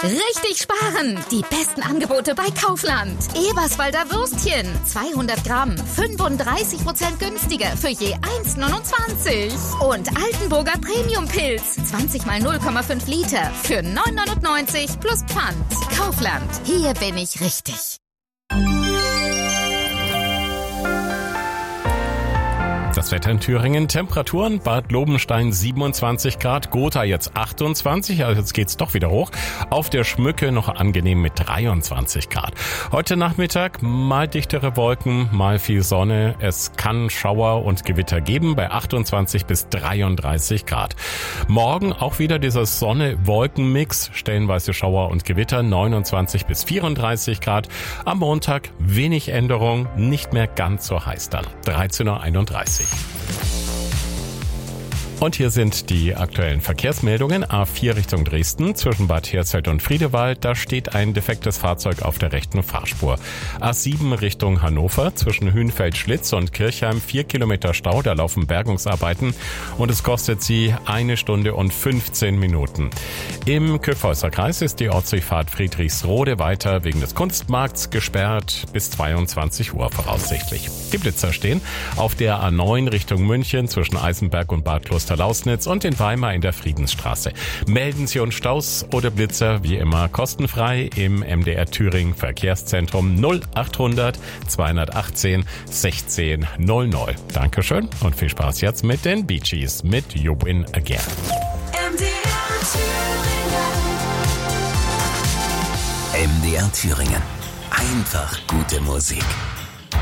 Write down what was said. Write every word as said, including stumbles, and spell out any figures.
Richtig sparen! Die besten Angebote bei Kaufland. Eberswalder Würstchen. zweihundert Gramm. fünfunddreißig Prozent günstiger für je eins neunundzwanzig. Und Altenburger Premium-Pilz. zwanzig mal null Komma fünf Liter für neun neunundneunzig plus Pfand. Kaufland. Hier bin ich richtig. Das Wetter in Thüringen, Temperaturen, Bad Lobenstein siebenundzwanzig Grad, Gotha jetzt achtundzwanzig, also jetzt geht's doch wieder hoch. Auf der Schmücke noch angenehm mit dreiundzwanzig Grad. Heute Nachmittag mal dichtere Wolken, mal viel Sonne. Es kann Schauer und Gewitter geben bei achtundzwanzig bis dreiunddreißig Grad. Morgen auch wieder dieser Sonne-Wolken-Mix, stellenweise Schauer und Gewitter, neunundzwanzig bis vierunddreißig Grad. Am Montag wenig Änderung, nicht mehr ganz so heiß dann, dreizehn Uhr einunddreißig. Und hier sind die aktuellen Verkehrsmeldungen. A vier Richtung Dresden zwischen Bad Hersfeld und Friedewald. Da steht ein defektes Fahrzeug auf der rechten Fahrspur. A sieben Richtung Hannover zwischen Hünfeld-Schlitz und Kirchheim. Vier Kilometer Stau, da laufen Bergungsarbeiten. Und es kostet Sie eine Stunde und fünfzehn Minuten. Im Kyffhäuser Kreis ist die Ortsdurchfahrt Friedrichsrode weiter wegen des Kunstmarkts gesperrt bis zweiundzwanzig Uhr voraussichtlich. Die Blitzer stehen auf der A neun Richtung München zwischen Eisenberg und Bad Klosterlausnitz und in Weimar in der Friedensstraße. Melden Sie uns Staus oder Blitzer wie immer kostenfrei im M D R Thüringen Verkehrszentrum null achthundert zweihundertachtzehn sechzehn null null. Dankeschön und viel Spaß jetzt mit den Bee Gees mit You Win Again. M D R Thüringen. M D R Thüringen. Einfach gute Musik.